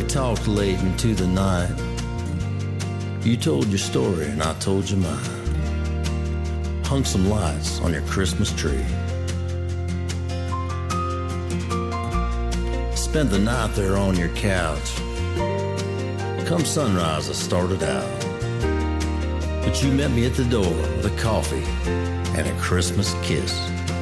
talked late into the night. You told your story and I told you mine. Hung some lights on your Christmas tree. Spent the night there on your couch. Come sunrise I started out. But you met me at the door with a coffee and a Christmas kiss.